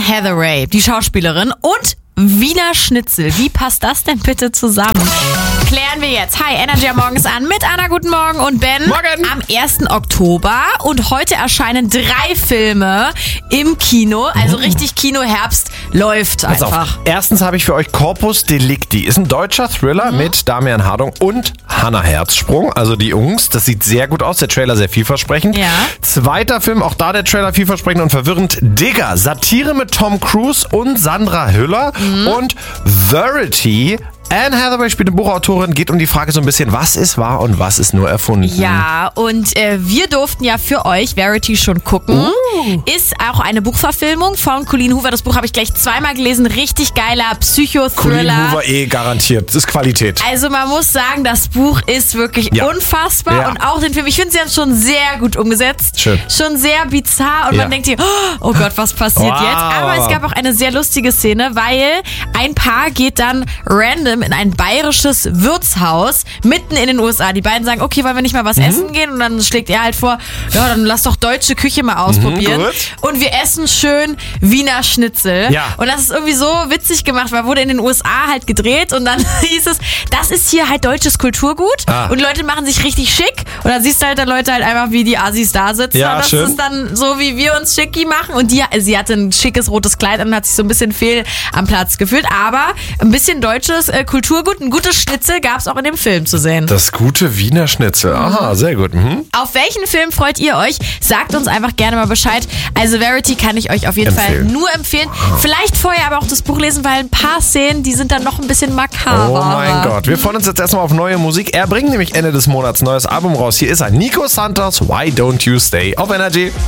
Hathaway, die Schauspielerin, und Wiener Schnitzel. Wie passt das denn bitte zusammen? Klären wir jetzt. Hi, Energy am Morgen ist an mit Anna, guten Morgen, und Ben. Morgen. Am 1. Oktober und heute erscheinen 3 Filme im Kino. Also richtig Kinoherbst läuft Pass einfach. auf. Erstens habe ich für euch Corpus Delicti. Ist ein deutscher Thriller mit Damian Hardung und Hannah Herzsprung, also die Jungs. Das sieht sehr gut aus, der Trailer sehr vielversprechend. Ja. Zweiter Film, auch da der Trailer vielversprechend und verwirrend. Digger, Satire mit Tom Cruise und Sandra Hüller. Und Verity. Anne Hathaway spielt eine Buchautorin, geht um die Frage so ein bisschen, was ist wahr und was ist nur erfunden. Ja, und wir durften ja für euch Verity schon gucken. Ist auch eine Buchverfilmung von Colleen Hoover. Das Buch habe ich gleich 2-mal gelesen. Richtig geiler Psychothriller. Colleen Hoover garantiert. Das ist Qualität. Also man muss sagen, das Buch ist wirklich unfassbar. Ja. Und auch den Film, ich finde, sie haben es schon sehr gut umgesetzt. Schön. Schon sehr bizarr. Und man denkt sich, oh Gott, was passiert Wow. jetzt? Aber es gab auch eine sehr lustige Szene, weil ein Paar geht dann random in ein bayerisches Wirtshaus mitten in den USA. Die beiden sagen, okay, wollen wir nicht mal was essen gehen? Und dann schlägt er halt vor, ja, dann lass doch deutsche Küche mal ausprobieren. Gut. Und wir essen schön Wiener Schnitzel. Ja. Und das ist irgendwie so witzig gemacht, weil wurde in den USA halt gedreht und dann hieß es, das ist hier halt deutsches Kulturgut und die Leute machen sich richtig schick und dann siehst du halt da Leute halt einfach, wie die Assis da sitzen. Ja, und das schön. ist dann so, wie wir uns schicki machen, und sie hatte ein schickes rotes Kleid und hat sich so ein bisschen fehl am Platz gefühlt, aber ein bisschen deutsches Kulturgut, ein gutes Schnitzel gab es auch in dem Film zu sehen. Das gute Wiener Schnitzel. Aha, sehr gut. Auf welchen Film freut ihr euch? Sagt uns einfach gerne mal Bescheid. Also Verity kann ich euch auf jeden Fall nur empfehlen. Vielleicht vorher aber auch das Buch lesen, weil ein paar Szenen, die sind dann noch ein bisschen makaber. Oh mein Gott. Wir freuen uns jetzt erstmal auf neue Musik. Er bringt nämlich Ende des Monats ein neues Album raus. Hier ist er. Nico Santos, Why Don't You Stay auf Energy.